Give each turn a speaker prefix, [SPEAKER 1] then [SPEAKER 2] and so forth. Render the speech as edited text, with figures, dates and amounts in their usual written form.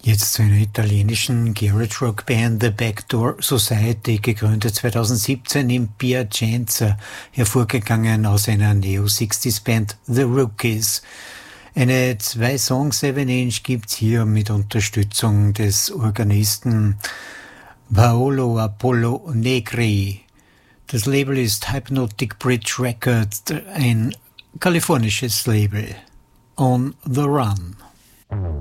[SPEAKER 1] Jetzt zu einer italienischen Garage-Rock-Band, The Backdoor Society, gegründet 2017 in Piacenza, hervorgegangen aus einer Neo-60s-Band, The Rookies. Eine 2-Song-7-Inch gibt's hier mit Unterstützung des Organisten Paolo Apollo Negri. Das Label ist Hypnotic Bridge Records, ein kalifornisches Label. On the Run.